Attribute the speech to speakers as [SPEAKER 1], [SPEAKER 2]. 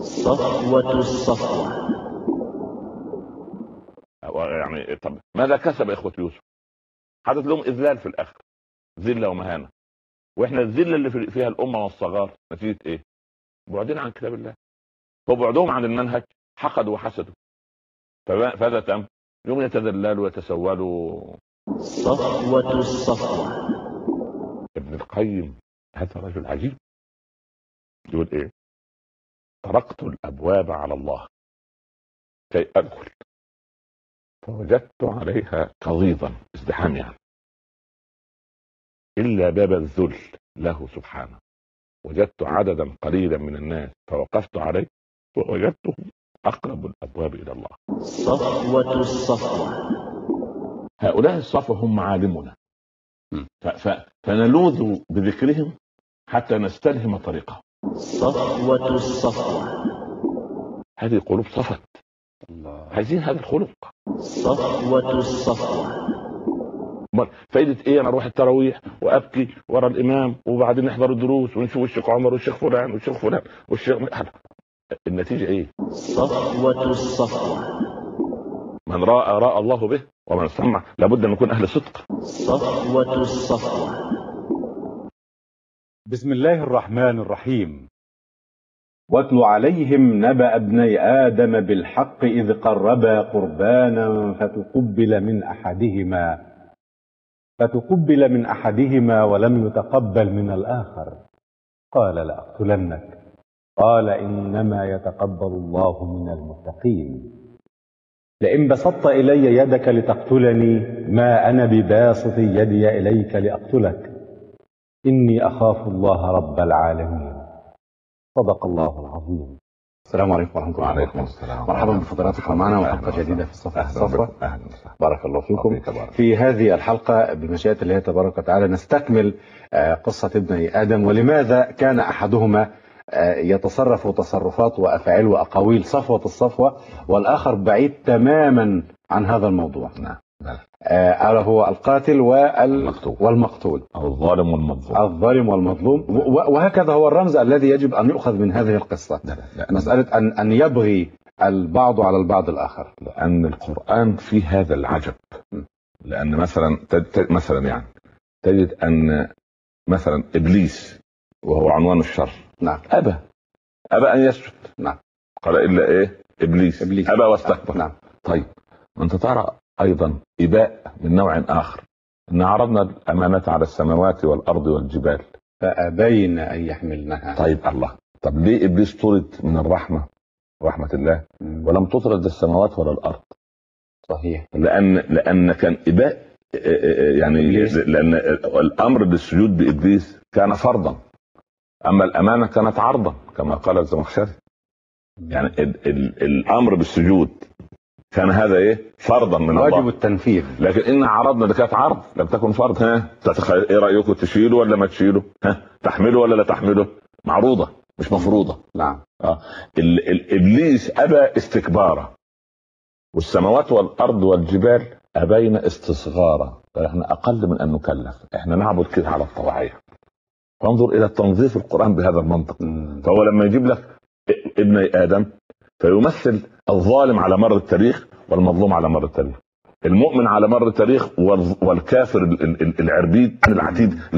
[SPEAKER 1] صفوة الصفوة.
[SPEAKER 2] يعني طب ماذا كسب إخوة يوسف؟ حدث لهم إذلال في الآخر، ذلة ومهانة. وإحنا الذلة اللي فيها الأمة والصغار نتيجة إيه؟ بعدين عن كتاب الله، وبعدهم عن المنهج، حقدوا وحسدوا. فهذا تم يوم يتذللوا ويتسولوا.
[SPEAKER 1] صفوة الصفوة.
[SPEAKER 2] ابن القيم هذا رجل عجيب، يقول إيه؟ طرقت الأبواب على الله كي أدخل فوجدت عليها قضيضا ازدحام، يعني إلا باب الذل له سبحانه، وجدت عددا قليلا من الناس فوقفت عليه ووجدته أقرب الأبواب إلى الله.
[SPEAKER 1] صفوة الصفوة.
[SPEAKER 2] هؤلاء الصفوة هم عالمنا، فنلوذ بذكرهم حتى نستلهم طريقهم.
[SPEAKER 1] صفوة الصفوة.
[SPEAKER 2] هذه قلوب صفت، عايزين هذا الخلق.
[SPEAKER 1] صفوة الصفوة.
[SPEAKER 2] فايدة ايه انا اروح التراويح وابكي ورا الامام وبعدين نحضر الدروس ونشوف الشيخ عمر والشيخ فلان والشيخ فلان والشيخ النتيجة ايه؟
[SPEAKER 1] صفوة الصفوة.
[SPEAKER 2] من راى الله به ومن سمع لابد ان نكون اهل صدق.
[SPEAKER 1] صفوة الصفوة.
[SPEAKER 3] بسم الله الرحمن الرحيم. واتل عليهم نبأ ابني آدم بالحق إذ قربا قربانا فتقبل من أحدهما ولم يتقبل من الآخر قال لأقتلنك قال إنما يتقبل الله من المتقين لئن بسطت إلي يدك لتقتلني ما أنا بباسط يدي إليك لأقتلك إني أخاف الله رب العالمين. صدق الله العظيم. السلام عليكم ورحمة الله وبركاته. مرحبا بفضلاتكم معنا وحلقة جديدة في الصفوة. بارك الله فيكم. في هذه الحلقة بمشيئة الله تبارك وتعالى نستكمل قصة ابني آدم، ولماذا كان أحدهما يتصرف تصرفات وأفعال وأقاويل صفوة الصفوة والآخر بعيد تماما عن هذا الموضوع.
[SPEAKER 2] نعم.
[SPEAKER 3] هو القاتل والمقتول
[SPEAKER 2] أو الظالم
[SPEAKER 3] والمظلوم. وهكذا هو الرمز الذي يجب أن يؤخذ من هذه القصة. مسألة أن يبغي البعض على البعض الآخر،
[SPEAKER 2] لأن القرآن فيه هذا العجب. لأن مثلا يعني تجد أن مثلا إبليس وهو عنوان الشر،
[SPEAKER 3] نعم،
[SPEAKER 2] أبى أن يسجد،
[SPEAKER 3] نعم،
[SPEAKER 2] قال إلا إيه؟ إبليس أبى واستكبر.
[SPEAKER 3] نعم.
[SPEAKER 2] طيب أنت ترى أيضا إباء من نوع آخر، إن عرضنا الأمانة على السماوات والأرض والجبال
[SPEAKER 3] فأبين أن يحملنها.
[SPEAKER 2] طيب الله، طب ليه إبليس طرد من رحمة الله ولم تطرد السماوات ولا الأرض؟
[SPEAKER 3] صحيح.
[SPEAKER 2] لأن كان إباء، يعني لأن الأمر بالسجود بإبليس كان فرضا، أما الأمانة كانت عرضا كما قال الزمخشري. يعني الأمر بالسجود كان هذا ايه؟ فرضا من الله،
[SPEAKER 3] واجب التنفيذ.
[SPEAKER 2] لكن ان عرضنا اللي كانت عرض لم تكن فرض. ايه رايكم، تشيله ولا ما تشيله؟ تحمله ولا لا تحمله؟ معروضه مش مفروضه.
[SPEAKER 3] نعم.
[SPEAKER 2] ابليس ابى استكبارا، والسماوات والارض والجبال ابين استصغارا. فاحنا اقل من ان نكلف، احنا نعبد كده على الطواعيه. فانظر الى تنظيف القران بهذا المنطق. فهو لما يجيب لك ابن ادم فيمثل الظالم على مر التاريخ والمظلوم على مر التاريخ، المؤمن على مر التاريخ والكافر العربيد العتيد